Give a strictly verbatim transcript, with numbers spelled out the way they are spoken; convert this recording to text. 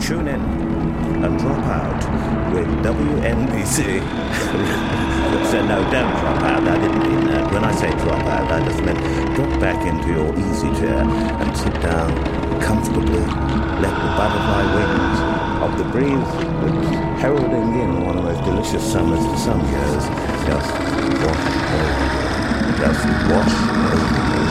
tune in and drop out with W N B C. So no, don't drop out. I didn't mean that. When I say drop out, I just meant drop back into your easy chair and sit down comfortably. Let the butterfly wings of the breeze that's heralding in one of those delicious summers the sun goes just wash over. Just wash over you.